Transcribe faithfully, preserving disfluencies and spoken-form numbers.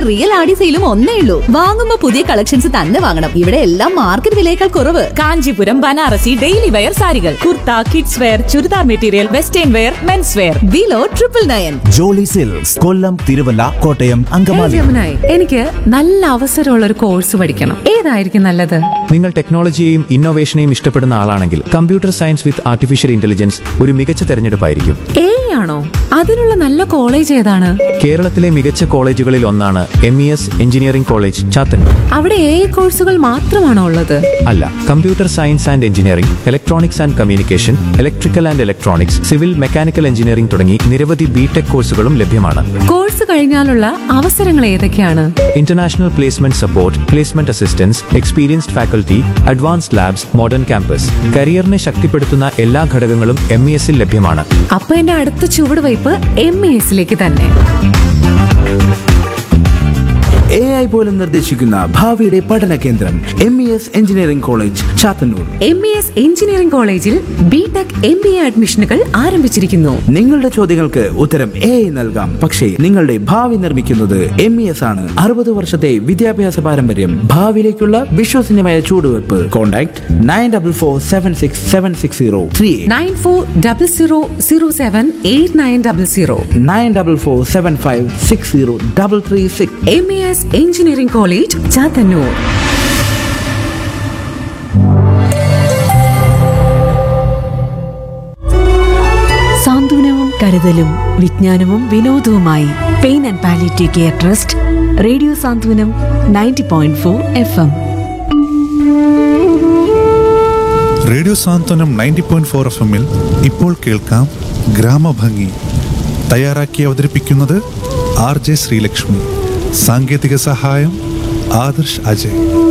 Real ആടി സെയിലും ഒന്നേ ഉള്ളൂ. വാങ്ങുമ്പോ പുതിയ കളക്ഷൻസ് തന്നെ വാങ്ങണം. ഇവിടെ എല്ലാം മാർക്കറ്റ് വിലയേക്കാൾ കുറവ്. കാഞ്ചീപുരം ബനാറസി ഡെയിലി വെയർ സാരികൾ, kurta, kids wear, churidar material, western wear, men's wear. Below triple nine. Jolly silks കൊല്ലം, തിരുവല്ല, കോട്ടയം, അങ്കമാലി. എനിക്ക് നല്ല അവസരമുള്ള ഒരു കോഴ്സ് പഠിക്കണം. ഏതായിരിക്കും നല്ലത്? നിങ്ങൾ ടെക്നോളജിയെയും ഇന്നോവേഷനെയും ഇഷ്ടപ്പെടുന്ന ആളാണെങ്കിൽ computer science with artificial intelligence ഒരു മികച്ച തെരഞ്ഞെടുപ്പായിരിക്കും. എ ആണോ? അതിനുള്ള നല്ല കോളേജ് ഏതാണ്? കേരളത്തിലെ മികച്ച കോളേജുകളിൽ ഒന്നാണ് M E S engineering college, Chathannoor. അവിടെ എ കോഴ്സുകൾ മാത്രമാണോ ഉള്ളത്? അല്ല, computer science and engineering, electronics and communication, electrical and electronics, civil, mechanical engineering തുടങ്ങി നിരവധി ബിടെക് കോഴ്സുകളും ലഭ്യമാണ്. കോഴ്സ് കഴിഞ്ഞാലുള്ള അവസരങ്ങൾ ഏതൊക്കെയാണ്? International placement support, placement assistance, experienced faculty, advanced labs, modern campus. കരിയറിനെ ശക്തിപ്പെടുത്തുന്ന എല്ലാ ഘടകങ്ങളും എം ഇ എസിൽ ലഭ്യമാണ്. അപ്പൊ എന്റെ അടുത്ത ചുവടുവയ്പ് എം ഇ എസിലേക്ക് തന്നെ. എ ഐ പോലും നിർദ്ദേശിക്കുന്ന ഭാവിയുടെ പഠന കേന്ദ്രം M E S engineering college, Chathannoor. M E S engineering കോളേജിൽ ബിടെക് എം ബി എ അഡ്മിഷനുകൾ ആരംഭിച്ചിരിക്കുന്നു. നിങ്ങളുടെ ചോദ്യങ്ങൾക്ക് ഉത്തരം എ ഐ നൽകാം, പക്ഷേ നിങ്ങളുടെ ഭാവി നിർമ്മിക്കുന്നത് എം ഇ എസ് ആണ്. അറുപത് വർഷത്തെ വിദ്യാഭ്യാസ പാരമ്പര്യം, ഭാവിയിലേക്കുള്ള വിശ്വസനീയമായ ചൂടുവെപ്പ്. Contact nine double four seven six seven six zero three nine four double zero zero seven eight nine double zero nine double four seven five six zero double three six. M E S engineering college, Chathannoor. സാന്ത്വനവും കരുതലും വിജ്ഞാനവും വിനോദവുമായി pain and palliative care trust. Radio Santhwanam ninety point four F M. Radio Santhwanam ninety point four F എമ്മിൽ ഇപ്പോൾ കേൾക്കാം ഗ്രാമഭംഗി. തയ്യാറാക്കി അവതരിപ്പിക്കുന്നത് R J Sreelakshmi. സാങ്കേതിക സഹായം ആദർശ് അജയ്.